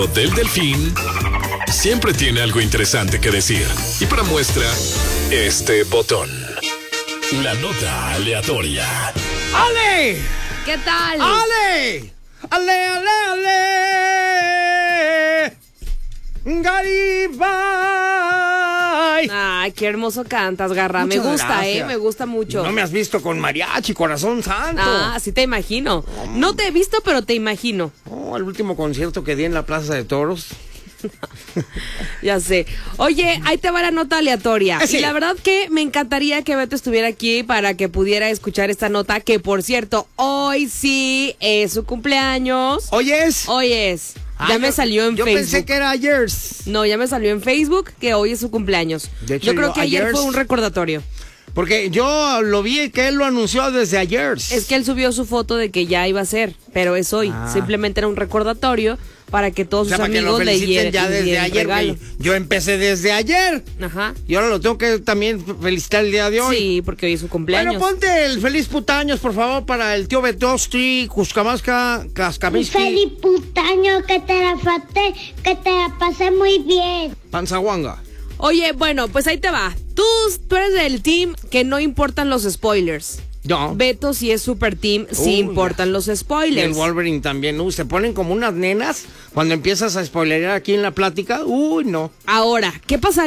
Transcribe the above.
Del Delfín siempre tiene algo interesante que decir. Y para muestra, este botón. La nota aleatoria. ¡Ale! ¿Qué tal? ¡Ale! ¡Ale, ale, ale! ¡Garibay! Ay, qué hermoso cantas, Garra. Muchas me gusta, gracias. me gusta mucho. No me has visto con mariachi, corazón santo. Ah, sí te imagino. No te he visto, pero te imagino. Oh, el último concierto que di en la Plaza de Toros. Ya sé. Oye, ahí te va la nota aleatoria. Sí. Y la verdad que me encantaría que Beto estuviera aquí para que pudiera escuchar esta nota, que por cierto, hoy sí es su cumpleaños. ¿Hoy es? Hoy es. Ya me salió en yo Facebook. Pensé que era ayer. No, ya me salió en Facebook que hoy es su cumpleaños. De hecho, yo creo que ayer fue un recordatorio. Porque yo lo vi que él lo anunció desde ayer. Es que él subió su foto de que ya iba a ser, pero es hoy. Simplemente era un recordatorio para que todos sus para que lo amigos le feliciten dieran ya desde ayer. regalo. Yo empecé desde ayer. Ajá. Y ahora lo tengo que también felicitar el día de hoy. Sí, porque hoy es su cumpleaños. Bueno, ponte el feliz putaños, por favor, para el tío Betostri, Cuscamasca, Cascamiski. Feliz putaño, que te la pasé muy bien. Panzahuanga. Oye, bueno, pues ahí te va. Tú eres del team que no importan los spoilers. No. Beto sí es super team, sí importan los Y spoilers. el Wolverine también. Se ponen como unas nenas cuando empiezas a spoilerear aquí en la plática. Uy, no. Ahora, ¿qué pasaría